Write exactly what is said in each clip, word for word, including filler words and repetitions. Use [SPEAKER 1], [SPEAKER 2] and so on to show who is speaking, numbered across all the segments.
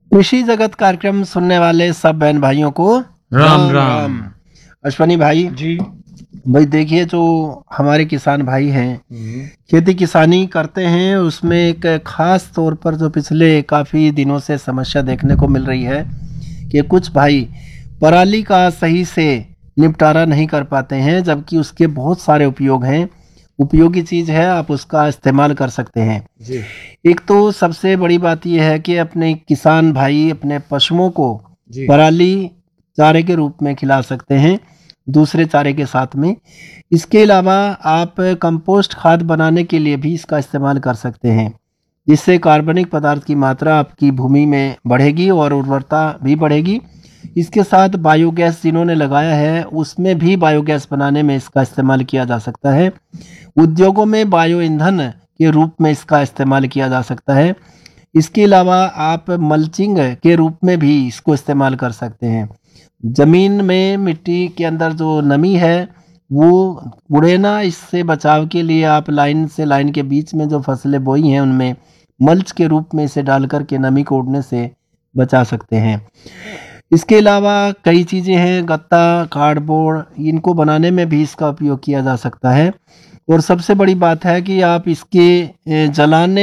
[SPEAKER 1] कृषि जगत कार्यक्रम सुनने वाले सब बहन भाइयों को
[SPEAKER 2] राम राम।
[SPEAKER 1] अश्वनी भाई
[SPEAKER 2] जी।
[SPEAKER 1] भाई देखिए, जो हमारे किसान भाई हैं
[SPEAKER 2] हम्म,
[SPEAKER 1] खेती किसानी करते हैं, उसमें एक खास तौर पर जो पिछले काफ़ी दिनों से समस्या देखने को मिल रही है कि कुछ भाई पराली का सही से निपटारा नहीं कर पाते हैं, जबकि उसके बहुत सारे उपयोग हैं। उपयोगी चीज़ है, आप उसका इस्तेमाल कर सकते हैं।
[SPEAKER 2] जी।
[SPEAKER 1] एक तो सबसे बड़ी बात यह है कि अपने किसान भाई अपने पशुओं को
[SPEAKER 2] जी।
[SPEAKER 1] पराली चारे के रूप में खिला सकते हैं, दूसरे चारे के साथ में। इसके अलावा आप कंपोस्ट खाद बनाने के लिए भी इसका इस्तेमाल कर सकते हैं, जिससे कार्बनिक पदार्थ की मात्रा आपकी भूमि में बढ़ेगी और उर्वरता भी बढ़ेगी। इसके साथ बायोगैस जिन्होंने लगाया है, उसमें भी बायोगैस बनाने में इसका इस्तेमाल किया जा सकता है। उद्योगों में बायो ईंधन के रूप में इसका इस्तेमाल किया जा सकता है। इसके अलावा आप मल्चिंग के रूप में भी इसको इस्तेमाल कर सकते हैं। ज़मीन में मिट्टी के अंदर जो नमी है वो उड़े ना, इससे बचाव के लिए आप लाइन से लाइन के बीच में जो फसलें बोई हैं उनमें मल्च के रूप में इसे डाल कर के नमी को उड़ने से बचा सकते हैं। इसके अलावा कई चीज़ें हैं, गत्ता, कार्डबोर्ड, इनको बनाने में भी इसका उपयोग किया जा सकता है। और सबसे बड़ी बात है कि आप इसके ए, जलाने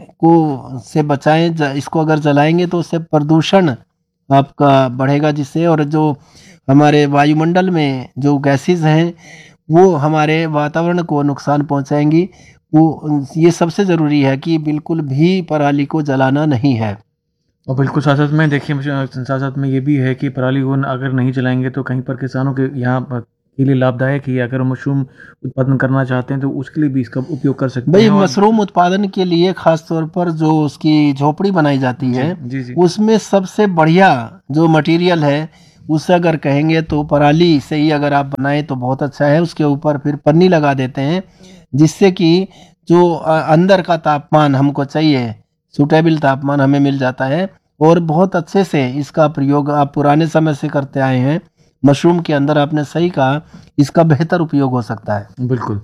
[SPEAKER 1] को से बचाएं। ज, इसको अगर जलाएंगे तो उससे प्रदूषण आपका बढ़ेगा, जिससे और जो हमारे वायुमंडल में जो गैसेस हैं वो हमारे वातावरण को नुकसान पहुंचाएंगी। वो ये सबसे ज़रूरी है कि बिल्कुल भी पराली को जलाना नहीं है।
[SPEAKER 2] और बिल्कुल साथ साथ में देखिए, मुझे साथ साथ में ये भी है कि पराली को अगर नहीं जलाएंगे तो कहीं पर किसानों के यहाँ पर के लिए लाभदायक ही है। अगर हम मशरूम उत्पादन करना चाहते हैं तो उसके लिए भी इसका उपयोग कर सकते
[SPEAKER 1] भाई
[SPEAKER 2] हैं। और
[SPEAKER 1] मशरूम उत्पादन के लिए खास तौर पर जो उसकी झोपड़ी बनाई जाती
[SPEAKER 2] जी
[SPEAKER 1] है,
[SPEAKER 2] जी जी।
[SPEAKER 1] उसमें सबसे बढ़िया जो मटेरियल है उससे अगर कहेंगे तो पराली से ही अगर आप बनाएं तो बहुत अच्छा है। उसके ऊपर फिर पन्नी लगा देते हैं, जिससे कि जो अ, अंदर का तापमान हमको चाहिए, सूटेबल तापमान हमें मिल जाता है। और बहुत अच्छे से इसका प्रयोग आप पुराने समय से करते आए हैं। मशरूम के अंदर आपने सही कहा, इसका बेहतर उपयोग हो सकता है।
[SPEAKER 2] बिल्कुल।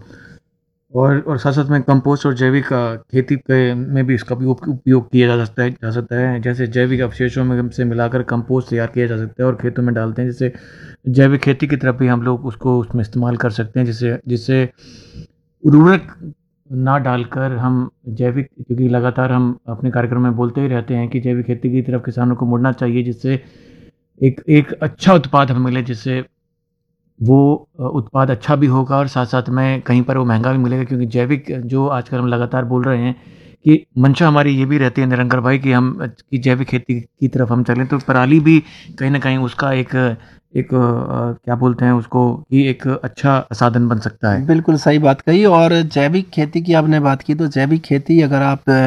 [SPEAKER 2] और और साथ साथ में कंपोस्ट और जैविक अ, खेती के में भी इसका भी उप- उपयोग किया जा सकता है जा सकता है जैसे जैविक अवशेषों में से मिलाकर कंपोस्ट तैयार किया जा सकता है और खेतों में डालते हैं, जिससे जैविक खेती की तरफ भी हम लोग उसको उसमें इस्तेमाल कर सकते हैं, जिससे जिससे उर्वरक ना डालकर हम जैविक, क्योंकि लगातार हम अपने कार्यक्रम में बोलते ही रहते हैं कि जैविक खेती की तरफ किसानों को मुड़ना चाहिए, जिससे एक एक अच्छा उत्पाद हमें मिले, जिससे वो अ, उत्पाद अच्छा भी होगा और साथ-साथ में कहीं पर वो महँगा भी मिलेगा, क्योंकि जैविक जो आजकल हम लगातार बोल रहे हैं कि मंशा हमारी ये भी रहती है निरंकर भाई कि हम अ, कि जैविक खेती की तरफ हम चलें, तो पराली भी कहीं न कहीं उसका एक एक अ, क्या बोलते हैं उसको, कि एक अच्छा साधन बन सकता है।
[SPEAKER 1] बिल्कुल सही बात कही। और जैविक खेती की आपने बात की, तो जैविक खेती अगर आप अ,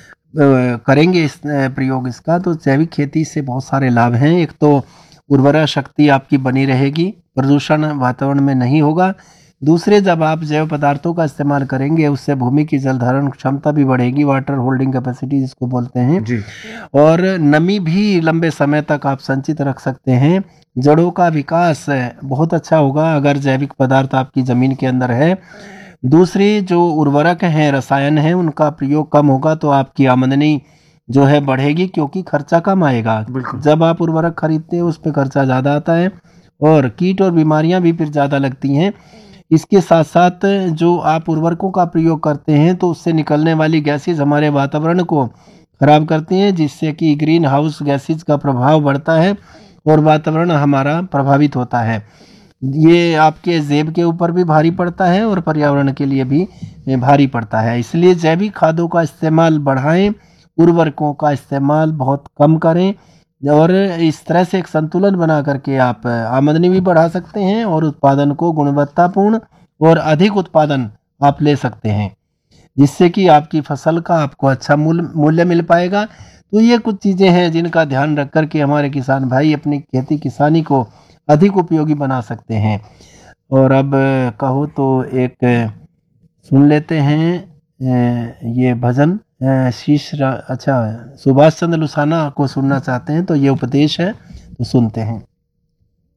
[SPEAKER 1] अ, करेंगे इस अ, प्रयोग इसका, तो जैविक खेती से बहुत सारे लाभ हैं। एक तो उर्वरा शक्ति आपकी बनी रहेगी, प्रदूषण वातावरण में नहीं होगा। दूसरे, जब आप जैव पदार्थों का इस्तेमाल करेंगे उससे भूमि की जल धारण क्षमता भी बढ़ेगी, वाटर होल्डिंग कैपेसिटी जिसको बोलते हैं।
[SPEAKER 2] जी।
[SPEAKER 1] और नमी भी लंबे समय तक आप संचित रख सकते हैं। जड़ों का विकास बहुत अच्छा होगा अगर जैविक पदार्थ आपकी ज़मीन के अंदर है। दूसरी, जो उर्वरक हैं, रसायन हैं, उनका प्रयोग कम होगा तो आपकी आमदनी जो है बढ़ेगी, क्योंकि खर्चा कम आएगा।
[SPEAKER 2] बिल्कुल।
[SPEAKER 1] जब आप उर्वरक खरीदते हैं उस पे खर्चा ज़्यादा आता है और कीट और बीमारियां भी फिर ज़्यादा लगती हैं। इसके साथ साथ जो आप उर्वरकों का प्रयोग करते हैं तो उससे निकलने वाली गैसेज हमारे वातावरण को खराब करती हैं, जिससे कि ग्रीन हाउस गैसेज का प्रभाव बढ़ता है और वातावरण हमारा प्रभावित होता है। ये आपके जेब के ऊपर भी भारी पड़ता है और पर्यावरण के लिए भी भारी पड़ता है। इसलिए जैविक खादों का इस्तेमाल बढ़ाएं, उर्वरकों का इस्तेमाल बहुत कम करें। और इस तरह से एक संतुलन बना करके आप आमदनी भी बढ़ा सकते हैं और उत्पादन को गुणवत्तापूर्ण और अधिक उत्पादन आप ले सकते हैं, जिससे कि आपकी फसल का आपको अच्छा मूल्य मूल्य मिल पाएगा। तो ये कुछ चीज़ें हैं जिनका ध्यान रख कर के हमारे किसान भाई अपनी खेती किसानी को अधिक उपयोगी बना सकते हैं। और अब अ, कहो तो एक अ, सुन लेते हैं अ, ये भजन। अ, शीश रा- अच्छा, सुभाष चंद्र लुसाना को सुनना चाहते हैं तो ये उपदेश है, तो सुनते हैं।